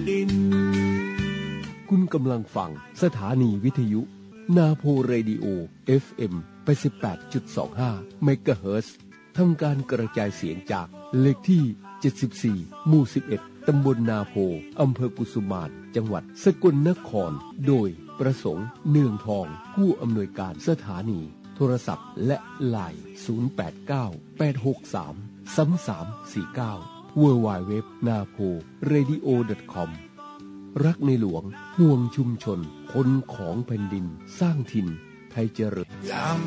ดินคุณกำลังฟังสถานีวิทยุนาโพเรดิโอ FM 88.25 เมกะเฮิรตซ์ทำการกระจายเสียงจากเลขที่74หมู่11ตำบลนาโพอำเภอกุสุมารจังหวัดสกลนครโดยประสงค์เนืองทองผู้อำนวยการสถานีโทรศัพท์และไลน์0898633349 www.naporadio.com รักในหลวงห่วงชุมชนคนของแผ่นดินสร้างถิ่นไทยเจริญยาม